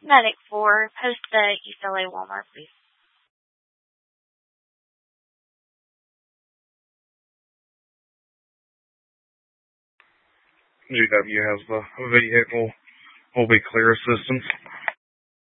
Medic 4, post the East LA Walmart, please. GW has the vehicle will be clear assistance.